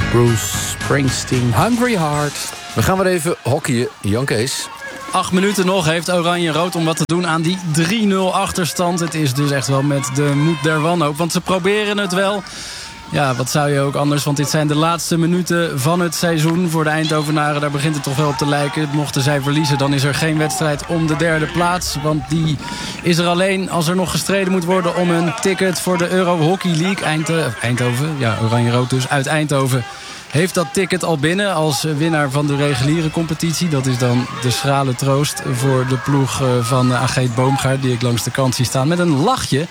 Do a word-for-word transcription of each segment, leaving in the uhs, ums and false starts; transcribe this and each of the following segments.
Bruce Springsteen, Hungry Heart. We gaan weer even hockeyen, Jan Kees. Acht minuten nog heeft Oranje-Rood om wat te doen aan die drie nul achterstand. Het is dus echt wel met de moed der wanhoop, want ze proberen het wel. Ja, wat zou je ook anders, want dit zijn de laatste minuten van het seizoen. Voor de Eindhovenaren, daar begint het toch wel op te lijken. Mochten zij verliezen, dan is er geen wedstrijd om de derde plaats. Want die is er alleen als er nog gestreden moet worden om een ticket voor de Euro Hockey League. Eindhoven, Eindhoven ja, Oranje-Rood dus, uit Eindhoven heeft dat ticket al binnen als winnaar van de reguliere competitie. Dat is dan de schrale troost voor de ploeg van Ageet Boomgaard, die ik langs de kant zie staan met een lachje.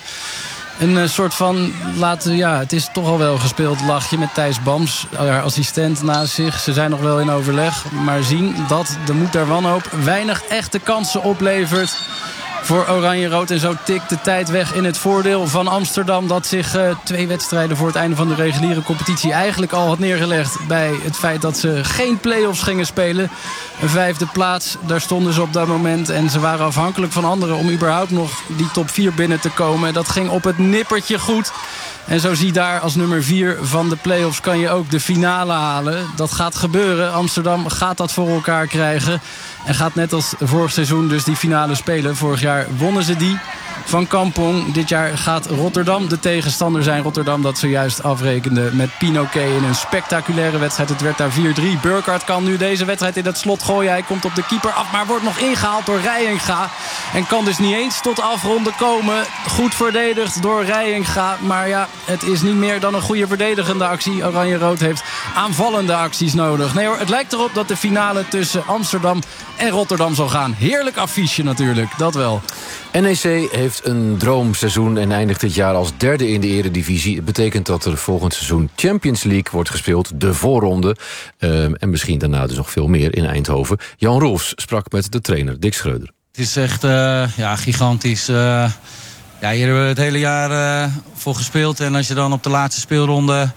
Een soort van, laten, ja, het is toch al wel gespeeld lachje met Thijs Bams, haar assistent naast zich. Ze zijn nog wel in overleg, maar zien dat de moed der wanhoop weinig echte kansen oplevert voor Oranje-Rood. En zo tikt de tijd weg in het voordeel van Amsterdam, dat zich uh, twee wedstrijden voor het einde van de reguliere competitie eigenlijk al had neergelegd bij het feit dat ze geen play-offs gingen spelen. Een vijfde plaats, daar stonden ze op dat moment. En ze waren afhankelijk van anderen om überhaupt nog die top vier binnen te komen. Dat ging op het nippertje goed. En zo zie daar als nummer vier van de play-offs kan je ook de finale halen. Dat gaat gebeuren. Amsterdam gaat dat voor elkaar krijgen. En gaat net als vorig seizoen dus die finale spelen. Vorig jaar wonnen ze die van Kampong. Dit jaar gaat Rotterdam de tegenstander zijn. Rotterdam dat zojuist afrekende met Pinoquet in een spectaculaire wedstrijd. Het werd daar vier drie. Burkhardt kan nu deze wedstrijd in het slot gooien. Hij komt op de keeper af, maar wordt nog ingehaald door Reijenga. En kan dus niet eens tot de afronde komen. Goed verdedigd door Reijenga. Maar ja, het is niet meer dan een goede verdedigende actie. Oranje-Rood heeft aanvallende acties nodig. Nee hoor, het lijkt erop dat de finale tussen Amsterdam en Rotterdam zal gaan. Heerlijk affiche natuurlijk, dat wel. N E C heeft een droomseizoen en eindigt dit jaar als derde in de eredivisie. Het betekent dat er volgend seizoen Champions League wordt gespeeld, de voorronde. Uh, en misschien daarna dus nog veel meer in Eindhoven. Jan Rolfs sprak met de trainer Dick Schreuder. Het is echt uh, ja, gigantisch. Uh, ja, hier hebben we het hele jaar uh, voor gespeeld. En als je dan op de laatste speelronde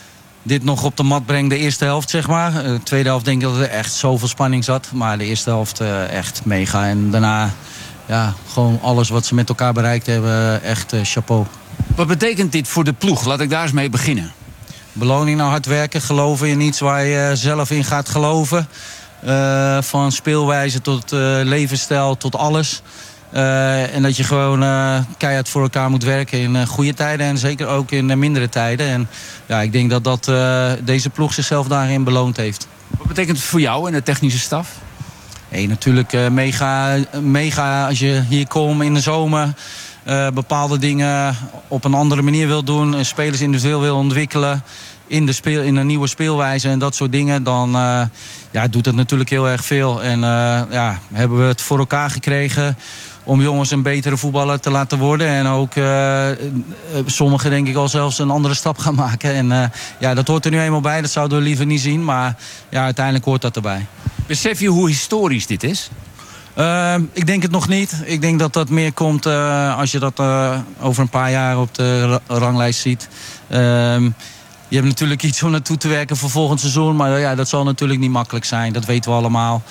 dit nog op de mat brengt, de eerste helft zeg maar. De tweede helft denk ik dat er echt zoveel spanning zat. Maar de eerste helft uh, echt mega. En daarna ja, gewoon alles wat ze met elkaar bereikt hebben, echt uh, chapeau. Wat betekent dit voor de ploeg? Laat ik daar eens mee beginnen. Beloning naar hard werken, geloven in iets waar je zelf in gaat geloven. Uh, van speelwijze tot uh, levensstijl, tot alles. Uh, en dat je gewoon uh, keihard voor elkaar moet werken in uh, goede tijden en zeker ook in uh, mindere tijden. En ja, ik denk dat, dat uh, deze ploeg zichzelf daarin beloond heeft. Wat betekent het voor jou en de technische staf? Hey, natuurlijk uh, mega, mega als je hier komt in de zomer. Uh, bepaalde dingen op een andere manier wil doen. Uh, spelers individueel wil ontwikkelen. In, de speel, in een nieuwe speelwijze en dat soort dingen. Dan uh, ja, doet het natuurlijk heel erg veel. En uh, ja, hebben we het voor elkaar gekregen om jongens een betere voetballer te laten worden. En ook uh, sommigen denk ik al zelfs een andere stap gaan maken. En uh, ja, dat hoort er nu eenmaal bij. Dat zouden we liever niet zien. Maar ja, uiteindelijk hoort dat erbij. Besef je hoe historisch dit is? Uh, ik denk het nog niet. Ik denk dat dat meer komt uh, als je dat uh, over een paar jaar op de ra- ranglijst ziet. Uh, Je hebt natuurlijk iets om naartoe te werken voor volgend seizoen. Maar ja, dat zal natuurlijk niet makkelijk zijn. Dat weten we allemaal.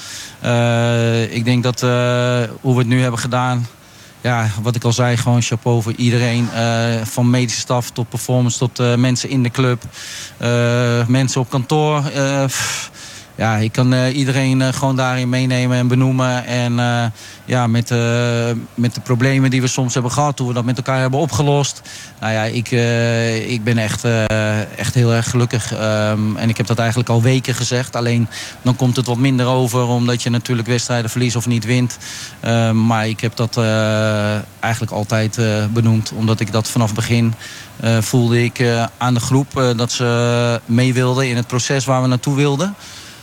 Uh, ik denk dat uh, hoe we het nu hebben gedaan. Ja, wat ik al zei, gewoon chapeau voor iedereen. Uh, van medische staf tot performance tot uh, mensen in de club. Uh, mensen op kantoor. Uh, pff, ja, ik kan uh, iedereen uh, gewoon daarin meenemen en benoemen. En uh, ja, met, uh, met de problemen die we soms hebben gehad, hoe we dat met elkaar hebben opgelost. Nou ja, ik, uh, ik ben echt, uh, echt heel erg gelukkig. Um, en ik heb dat eigenlijk al weken gezegd. Alleen dan komt het wat minder over, omdat je natuurlijk wedstrijden verliest of niet wint. Um, maar ik heb dat uh, eigenlijk altijd uh, benoemd, omdat ik dat vanaf het begin uh, voelde ik uh, aan de groep uh, dat ze mee wilden in het proces waar we naartoe wilden.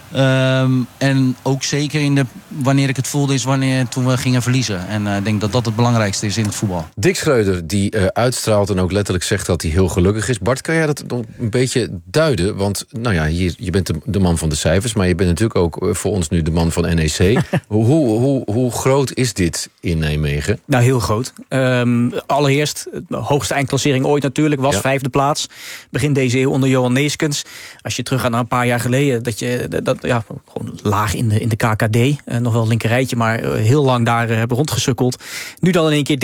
Um, en ook zeker in de, wanneer ik het voelde is wanneer toen we gingen verliezen. En uh, ik denk dat dat het belangrijkste is in het voetbal. Dick Schreuder die uh, uitstraalt en ook letterlijk zegt dat hij heel gelukkig is. Bart, kan jij dat nog een beetje duiden? Want nou ja, hier, je bent de, de man van de cijfers, maar je bent natuurlijk ook uh, voor ons nu de man van N E C. hoe, hoe, hoe, hoe groot is dit in Nijmegen? Nou, heel groot. Um, allereerst, de hoogste eindklassering ooit natuurlijk was ja. vijfde plaats. Begin deze eeuw onder Johan Neeskens. Als je terug gaat naar een paar jaar geleden, dat je dat ja, gewoon laag in de, in de K K D. Uh, nog wel een linkerrijtje, maar uh, heel lang daar uh, hebben rondgesukkeld. Nu dan in één keer dit.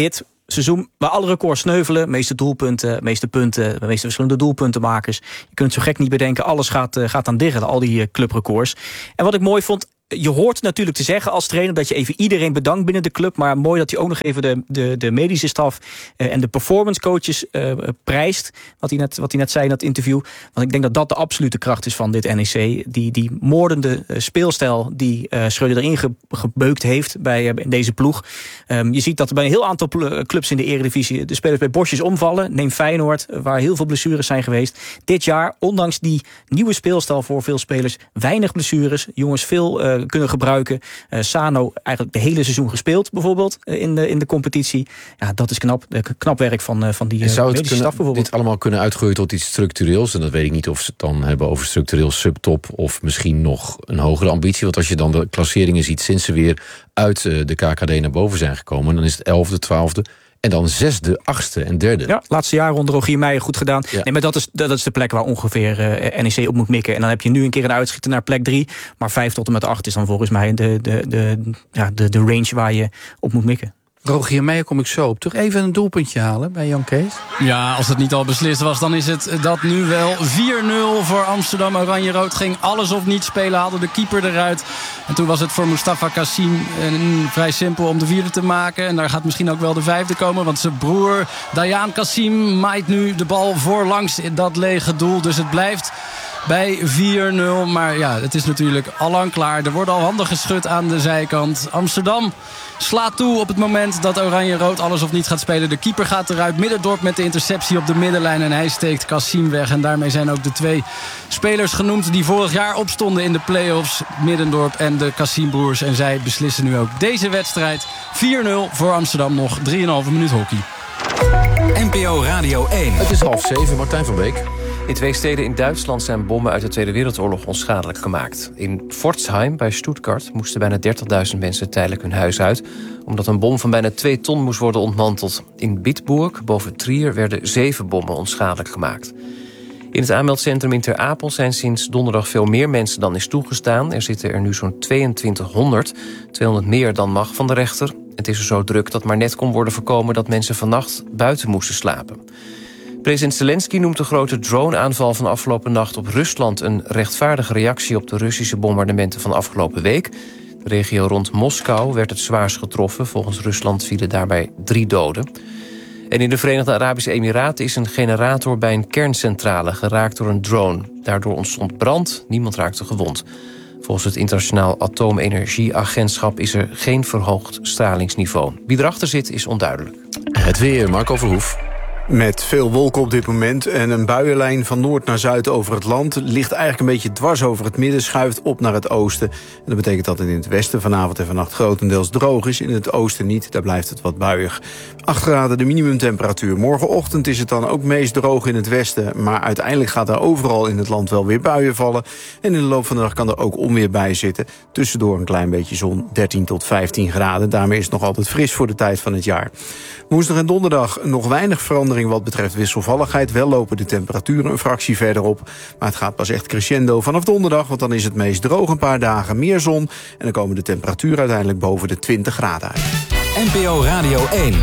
seizoen waar alle records sneuvelen. Meeste doelpunten, meeste punten, de meeste verschillende doelpuntenmakers. Je kunt het zo gek niet bedenken. Alles gaat, uh, gaat aan diggelen, al die uh, clubrecords. En wat ik mooi vond... Je hoort natuurlijk te zeggen als trainer dat je even iedereen bedankt binnen de club. Maar mooi dat hij ook nog even de, de, de medische staf uh, en de performance coaches uh, prijst. Wat hij, net, wat hij net zei in dat interview. Want ik denk dat dat de absolute kracht is van dit N E C. Die, die moordende uh, speelstijl die uh, Schreuder erin ge, gebeukt heeft bij uh, in deze ploeg. Um, je ziet dat er bij een heel aantal clubs in de Eredivisie de spelers bij bosjes omvallen. Neem Feyenoord, waar heel veel blessures zijn geweest. Dit jaar, ondanks die nieuwe speelstijl voor veel spelers, weinig blessures. Jongens veel... Uh, kunnen gebruiken. Uh, Sano eigenlijk de hele seizoen gespeeld, bijvoorbeeld, uh, in, de, in de competitie. Ja, dat is knap. Uh, knap werk van, uh, van die uh, zou het medische kunnen, staf bijvoorbeeld. dit allemaal kunnen uitgroeien tot iets structureels? En dat weet ik niet of ze het dan hebben over structureel subtop of misschien nog een hogere ambitie. Want als je dan de klasseringen ziet sinds ze weer uit uh, de K K D naar boven zijn gekomen, dan is het elfde, twaalfde... En dan zesde, achtste en derde. Ja, laatste jaar onder Rogier Meijer goed gedaan. Ja. Nee, maar dat is, dat is de plek waar ongeveer uh, N E C op moet mikken. En dan heb je nu een keer een uitschieter naar plek drie. Maar vijf tot en met acht is dan volgens mij de, de, de, ja, de, de range waar je op moet mikken. Rogier Meijer kom ik zo op. Toch even een doelpuntje halen bij Jan Kees? Ja, als het niet al beslist was, dan is het dat nu wel. vier nul voor Amsterdam. Oranje-rood ging alles of niet spelen, haalde de keeper eruit. En toen was het voor Mustafa Kassim een, vrij simpel om de vierde te maken. En daar gaat misschien ook wel de vijfde komen. Want zijn broer Dayan Kassim maait nu de bal voorlangs dat lege doel. Dus het blijft bij vier nul. Maar ja, het is natuurlijk allang klaar. Er worden al handen geschud aan de zijkant. Amsterdam slaat toe op het moment dat Oranje-rood alles of niet gaat spelen. De keeper gaat eruit. Middendorp met de interceptie op de middenlijn. En hij steekt Kassim weg. En daarmee zijn ook de twee spelers genoemd die vorig jaar opstonden in de play-offs. Middendorp en de Kassim-broers. En zij beslissen nu ook deze wedstrijd. vier nul voor Amsterdam. Nog drieënhalve minuut hockey. N P O Radio één. Het is half zeven, Martijn van Beek. In twee steden in Duitsland zijn bommen uit de Tweede Wereldoorlog onschadelijk gemaakt. In Pforzheim bij Stuttgart moesten bijna dertigduizend mensen tijdelijk hun huis uit, omdat een bom van bijna twee ton moest worden ontmanteld. In Bitburg, boven Trier, werden zeven bommen onschadelijk gemaakt. In het aanmeldcentrum in Ter Apel zijn sinds donderdag veel meer mensen dan is toegestaan. Er zitten er nu zo'n tweeëntwintighonderd, tweehonderd meer dan mag van de rechter. Het is er zo druk dat maar net kon worden voorkomen dat mensen vannacht buiten moesten slapen. President Zelensky noemt de grote drone-aanval van afgelopen nacht op Rusland een rechtvaardige reactie op de Russische bombardementen van afgelopen week. De regio rond Moskou werd het zwaarst getroffen. Volgens Rusland vielen daarbij drie doden. En in de Verenigde Arabische Emiraten is een generator bij een kerncentrale geraakt door een drone. Daardoor ontstond brand, niemand raakte gewond. Volgens het Internationaal Atoomenergieagentschap is er geen verhoogd stralingsniveau. Wie erachter zit is onduidelijk. Het weer, Marco Verhoef. Met veel wolken op dit moment en een buienlijn van noord naar zuid over het land. Ligt eigenlijk een beetje dwars over het midden, schuift op naar het oosten. En dat betekent dat het in het westen vanavond en vannacht grotendeels droog is. In het oosten niet, daar blijft het wat buiig. acht graden de minimumtemperatuur. Morgenochtend is het dan ook meest droog in het westen. Maar uiteindelijk gaat er overal in het land wel weer buien vallen. En in de loop van de dag kan er ook onweer bij zitten. Tussendoor een klein beetje zon, dertien tot vijftien graden. Daarmee is het nog altijd fris voor de tijd van het jaar. Woensdag en donderdag nog weinig verandering wat betreft wisselvalligheid. Wel lopen de temperaturen een fractie verder op. Maar het gaat pas echt crescendo vanaf donderdag, want dan is het meest droog een paar dagen, meer zon. En dan komen de temperaturen uiteindelijk boven de twintig graden uit. N P O Radio één.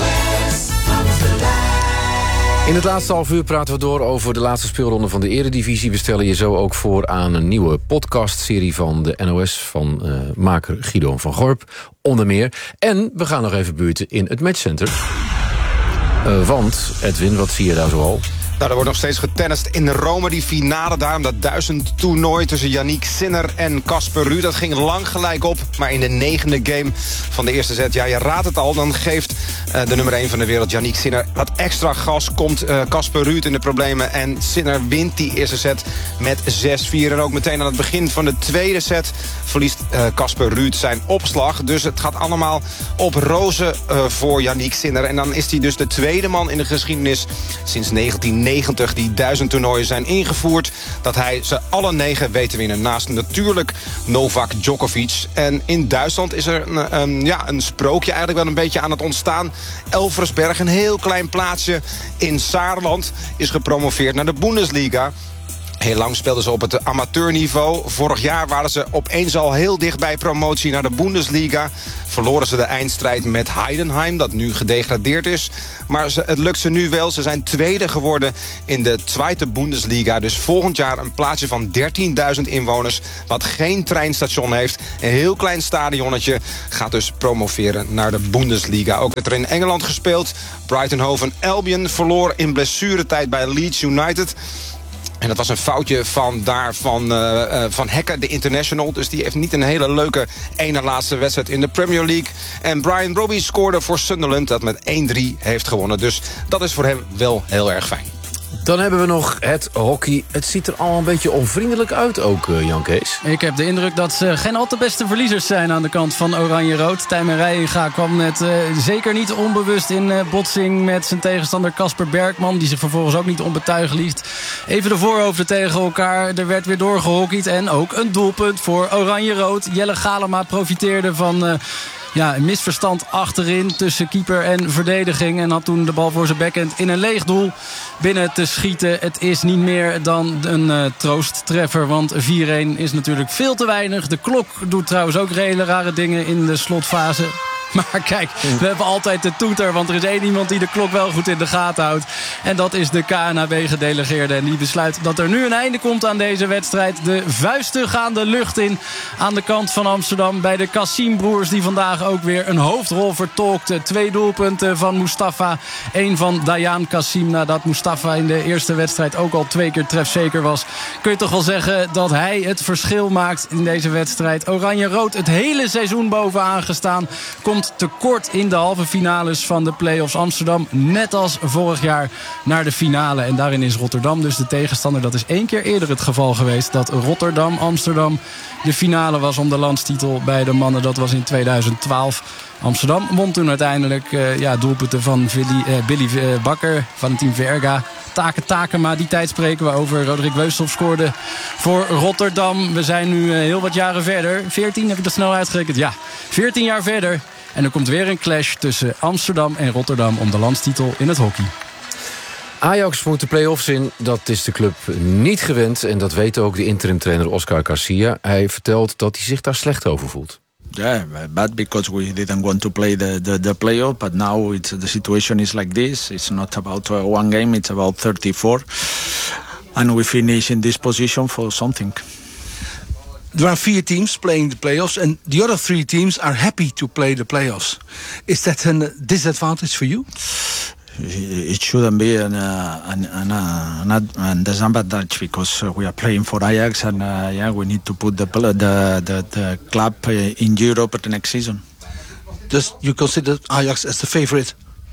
In het laatste half uur praten we door over de laatste speelronde van de Eredivisie. We stellen je zo ook voor aan een nieuwe podcastserie van de N O S... van uh, maker Guido van Gorp, onder meer. En we gaan nog even buurten in het matchcenter. Uh, want, Edwin, wat zie je daar zoal? Nou, er wordt nog steeds getennist in Rome, die finale daar. Dat duizend toernooi tussen Yannick Sinner en Casper Ruud. Dat ging lang gelijk op, maar in de negende game van de eerste set... ja, je raadt het al, dan geeft uh, de nummer één van de wereld, Yannick Sinner... wat extra gas, komt Casper uh, Ruud in de problemen... en Sinner wint die eerste set met zes vier. En ook meteen aan het begin van de tweede set... verliest Casper uh, Ruud zijn opslag. Dus het gaat allemaal op rozen uh, voor Yannick Sinner. En dan is hij dus de tweede man in de geschiedenis sinds negentien negentig... die duizend toernooien zijn ingevoerd, dat hij ze alle negen weet te winnen. Naast natuurlijk Novak Djokovic. En in Duitsland is er een, een, ja, een sprookje eigenlijk wel een beetje aan het ontstaan. Elversberg, een heel klein plaatsje in Saarland, is gepromoveerd naar de Bundesliga. Heel lang speelden ze op het amateurniveau. Vorig jaar waren ze opeens al heel dicht bij promotie naar de Bundesliga. Verloren ze de eindstrijd met Heidenheim, dat nu gedegradeerd is. Maar ze, het lukt ze nu wel. Ze zijn tweede geworden in de Tweede Bundesliga. Dus volgend jaar een plaatsje van dertienduizend inwoners... wat geen treinstation heeft. Een heel klein stadionnetje gaat dus promoveren naar de Bundesliga. Ook werd er in Engeland gespeeld. Brighton Hove Albion verloor in blessuretijd bij Leeds United. En dat was een foutje van, daar, van, uh, uh, van Hekken, de international. Dus die heeft niet een hele leuke ene laatste wedstrijd in de Premier League. En Brian Robbie scoorde voor Sunderland, dat met één drie heeft gewonnen. Dus dat is voor hem wel heel erg fijn. Dan hebben we nog het hockey. Het ziet er al een beetje onvriendelijk uit ook, uh, Jan Kees. Ik heb de indruk dat ze geen al te beste verliezers zijn aan de kant van Oranje-Rood. Tijmen Reijinga kwam net uh, zeker niet onbewust in uh, botsing met zijn tegenstander Casper Bergman, die zich vervolgens ook niet onbetuigd liet. Even de voorhoofden tegen elkaar. Er werd weer doorgehockeyd en ook een doelpunt voor Oranje-Rood. Jelle Galema profiteerde van... Uh, Ja, een misverstand achterin tussen keeper en verdediging. En had toen de bal voor zijn backhand in een leeg doel binnen te schieten. Het is niet meer dan een uh, troosttreffer. Want vier-een is natuurlijk veel te weinig. De klok doet trouwens ook hele rare dingen in de slotfase. Maar kijk, we hebben altijd de toeter. Want er is één iemand die de klok wel goed in de gaten houdt. En dat is de K N H B-gedelegeerde. En die besluit dat er nu een einde komt aan deze wedstrijd. De vuisten gaan de lucht in aan de kant van Amsterdam. Bij de Kassim-broers die vandaag ook weer een hoofdrol vertolkten. Twee doelpunten van Mustafa. Eén van Dayan Kassim. Nadat Mustafa in de eerste wedstrijd ook al twee keer trefzeker was. Kun je toch wel zeggen dat hij het verschil maakt in deze wedstrijd. Oranje-Rood het hele seizoen bovenaan gestaan. Komt tekort in de halve finales van de play-offs. Amsterdam, net als vorig jaar, naar de finale. En daarin is Rotterdam dus de tegenstander. Dat is één keer eerder het geval geweest dat Rotterdam-Amsterdam de finale was om de landstitel bij de mannen. Dat was in tweeduizend twaalf. Amsterdam won toen uiteindelijk uh, ja, doelpunten van Billy, uh, Billy uh, Bakker, Valentin Verga, Take Takema. Die tijd spreken we over. Roderick Weusthof scoorde voor Rotterdam. We zijn nu uh, heel wat jaren verder. veertien, heb ik dat snel uitgerekend? Ja, veertien jaar verder. En er komt weer een clash tussen Amsterdam en Rotterdam om de landstitel in het hockey. Ajax moet de play-offs in. Dat is de club niet gewend. En dat weet ook de interim-trainer Oscar Garcia. Hij vertelt dat hij zich daar slecht over voelt. Yeah, bad because we didn't want to play the, the, the playoff. But now it's, the situation is like this. It's not about uh, one game, it's about thirty-four. And we finish in this position for something. There are four teams playing the playoffs, and the other three teams are happy to play the playoffs. Is that a disadvantage for you? It shouldn't be an, uh, an, an, uh, an disadvantage because we are playing for Ajax, and uh, yeah, we need to put the the the, the club in Europe the next season. Does you consider Ajax as the favorite?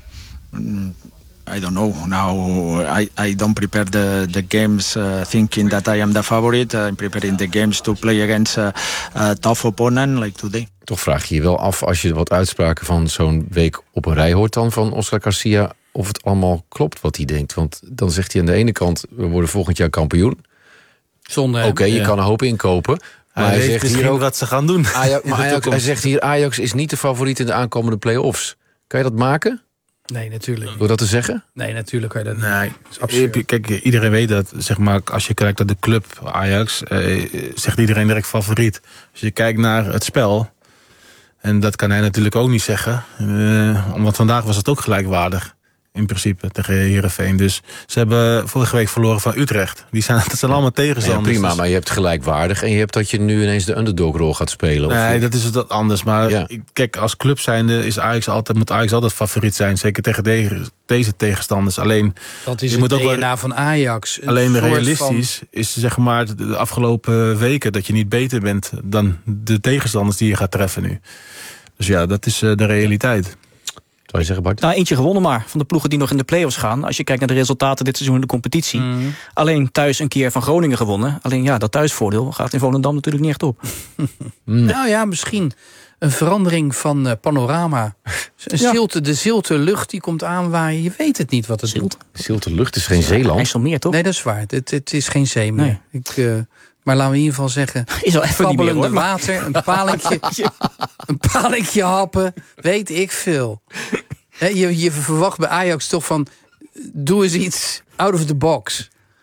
Mm, I don't know. Now I, I don't prepare the, the games uh, thinking that I am the favorite. I'm preparing the games to play against a, a tough opponent like today. Toch vraag je je wel af, als je wat uitspraken van zo'n week op een rij hoort dan van Oscar Garcia, of het allemaal klopt wat hij denkt. Want dan zegt hij aan de ene kant, we worden volgend jaar kampioen. Zonder Oké, okay, je ja. kan een hoop inkopen. Maar hij, hij zegt zegt hier ook wat ze gaan doen. Ajax, maar Ajax, hij zegt hier, Ajax is niet de favoriet in de aankomende play-offs. Kan je dat maken? Nee, natuurlijk. Door dat te zeggen? Nee, natuurlijk kan je dat nee, niet. Absurd. Kijk, iedereen weet dat, zeg maar, als je kijkt naar de club Ajax, eh, zegt iedereen direct favoriet. Als je kijkt naar het spel, en dat kan hij natuurlijk ook niet zeggen, eh, want vandaag was het ook gelijkwaardig. In principe, tegen Heerenveen. Dus ze hebben vorige week verloren van Utrecht. Die zijn, dat zijn allemaal tegenstanders. Ja, prima, dus. maar je hebt gelijkwaardig en je hebt dat je nu ineens de underdog-rol gaat spelen. Nee, of... dat is wat anders. Maar ja. Kijk, als club zijnde is Ajax altijd, moet Ajax altijd favoriet zijn. Zeker tegen de, deze tegenstanders. Alleen, dat is je het moet ook D N A van Ajax. Alleen realistisch van... is zeg maar de afgelopen weken dat je niet beter bent dan de tegenstanders die je gaat treffen nu. Dus ja, dat is de realiteit. Zou je zeggen, Bart? Nou, eentje gewonnen maar, van de ploegen die nog in de play-offs gaan. Als je kijkt naar de resultaten dit seizoen in de competitie. Mm. Alleen thuis een keer van Groningen gewonnen. Alleen ja, dat thuisvoordeel gaat in Volendam natuurlijk niet echt op. Mm. Nou ja, misschien een verandering van uh, panorama. Een ja. zilte, de zilte lucht die komt aanwaaien. Je weet het niet wat het Zilte. doet. Zilte lucht is geen Zeeland. IJsselmeer, toch? Nee, dat is waar. Het, het is geen zee meer. Nee. Ik... Uh, Maar laten we in ieder geval zeggen, is al even niet meer, hoor. water, een palinkje, een palinkje happen, weet ik veel. He, je, je verwacht bij Ajax toch van, doe eens iets out of the box.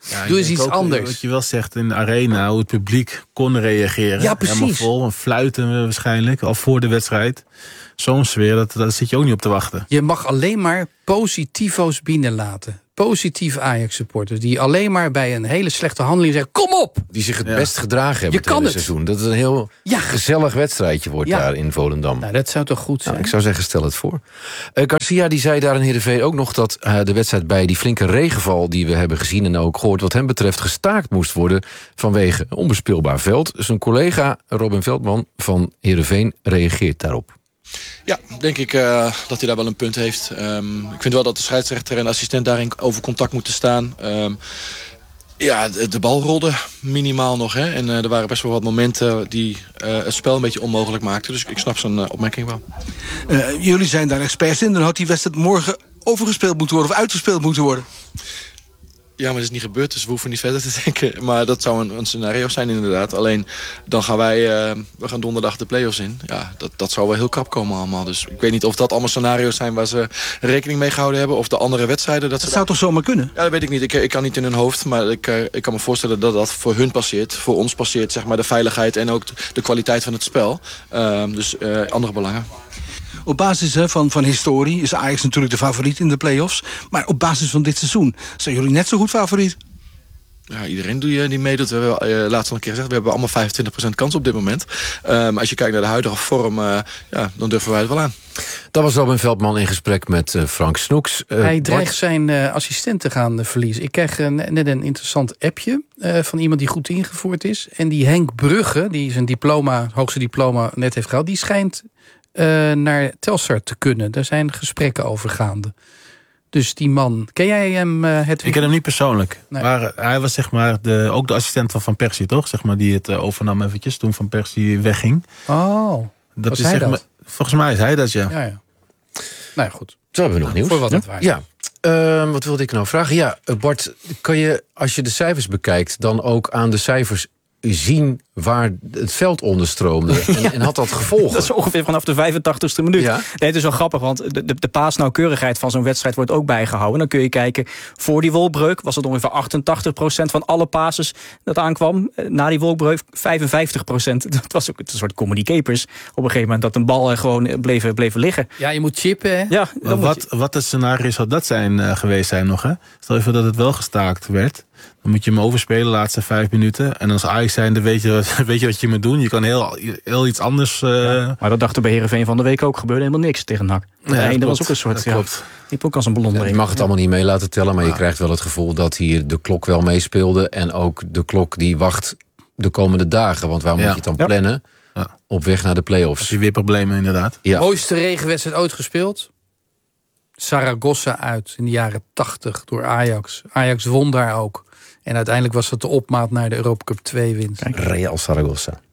Ja, Doe eens denk iets ook, anders. Wat je wel zegt in de arena, hoe het publiek kon reageren. Ja, precies. Helemaal vol, en fluiten waarschijnlijk, al voor de wedstrijd. Zo'n sfeer, dat, daar zit je ook niet op te wachten. Je mag alleen maar positivo's binnenlaten. Positief Ajax-supporters. Die alleen maar bij een hele slechte handeling zeggen... kom op! Die zich het Ja. best gedragen hebben Je het hele kan het. seizoen. Dat het een heel Ja. gezellig wedstrijdje wordt Ja. daar in Volendam. Nou, dat zou toch goed zijn? Nou, ik zou zeggen, stel het voor. Uh, Garcia die zei daar in Heerenveen ook nog dat uh, de wedstrijd bij die flinke regenval die we hebben gezien en ook gehoord, wat hem betreft gestaakt moest worden vanwege een onbespeelbaar veld. Zijn collega Robin Veldman van Heerenveen reageert daarop. Ja, denk ik uh, dat hij daar wel een punt heeft. Um, ik vind wel dat de scheidsrechter en de assistent daarin over contact moeten staan. Um, ja, de, de bal rolde minimaal nog. Hè? En uh, er waren best wel wat momenten die uh, het spel een beetje onmogelijk maakten. Dus ik snap zijn uh, opmerking wel. Uh, jullie zijn daar experts in. Dan had die wedstrijd morgen overgespeeld moeten worden of uitgespeeld moeten worden. Ja, maar dat is niet gebeurd, dus we hoeven niet verder te denken. Maar dat zou een, een scenario zijn inderdaad. Alleen, dan gaan wij, uh, we gaan donderdag de play-offs in. Ja, dat, dat zou wel heel krap komen allemaal. Dus ik weet niet of dat allemaal scenario's zijn waar ze rekening mee gehouden hebben. Of de andere wedstrijden. Dat, Dat ze zou toch zomaar kunnen? Ja, dat weet ik niet. Ik, ik kan niet in hun hoofd. Maar ik, uh, ik kan me voorstellen dat dat voor hun passeert. Voor ons passeert, zeg maar, de veiligheid en ook de kwaliteit van het spel. Uh, dus uh, andere belangen. Op basis hè, van, van historie is Ajax natuurlijk de favoriet in de play-offs. Maar op basis van dit seizoen zijn jullie net zo goed favoriet? Ja, iedereen die, die meedoet. We hebben uh, laatst al een keer gezegd, we hebben allemaal vijfentwintig procent kans op dit moment. Uh, maar als je kijkt naar de huidige vorm, uh, ja, dan durven wij het wel aan. Dat was Robin Veldman in gesprek met uh, Frank Snoeks. Uh, Hij dreigt Bart... zijn uh, assistent te gaan uh, verliezen. Ik kreeg uh, net een interessant appje uh, van iemand die goed ingevoerd is. En die Henk Brugge, die zijn diploma, hoogste diploma net heeft gehad, die schijnt uh, naar Telstar te kunnen. Daar zijn gesprekken over gaande. Dus die man, ken jij hem? Uh, het Ik ken hem niet persoonlijk. Nee. Maar hij was zeg maar de, ook de assistent van Van Persie, toch? Zeg maar, die het uh, overnam eventjes toen Van Persie wegging. Oh, dat was is hij zeg dat? maar, volgens mij is hij dat, ja. Ja, ja. Nou ja, goed. Zo hebben we nog nieuws. Voor wat het waard. Ja. Uh, wat wilde ik nou vragen? Ja, Bart, kan je, als je de cijfers bekijkt, dan ook aan de cijfers zien waar het veld onder stroomde? En, ja. en had dat gevolgen? Dat is ongeveer vanaf de vijfentachtigste minuut. Ja? Nee, het is wel grappig, want de, de, de paasnauwkeurigheid van zo'n wedstrijd wordt ook bijgehouden. Dan kun je kijken, voor die wolkbreuk was het ongeveer achtentachtig procent van alle passes dat aankwam. Na die wolkbreuk vijfenvijftig procent. Dat was ook een soort comedy capers. Op een gegeven moment dat een bal gewoon bleef, bleef liggen. Ja, je moet chippen, hè? Ja, maar wat, je... wat het scenario zou dat zijn uh, geweest zijn nog, hè? Stel even dat het wel gestaakt werd. Dan moet je hem overspelen de laatste vijf minuten. En als Ajax zijnde weet je, weet je wat je moet doen. Je kan heel, heel iets anders... Uh... Ja, maar dat dachten bij Heerenveen van de week ook. Gebeurde helemaal niks tegen N A C. Ja, nee, dat, dat was ook een soort... Dat ja, klopt. liep ook als een ballon. Ja, je mag het allemaal niet mee laten tellen. Maar ja. je krijgt wel het gevoel dat hier de klok wel meespeelde. En ook de klok die wacht de komende dagen. Want waar ja. moet je het dan ja. plannen? Ja. Op weg naar de play-offs. Als je weer problemen inderdaad. Ja. Mooiste regenwedstrijd ooit gespeeld? Zaragoza uit in de jaren tachtig door Ajax. Ajax won daar ook. En uiteindelijk was het de opmaat naar de Europa Cup twee winst. Real Zaragoza.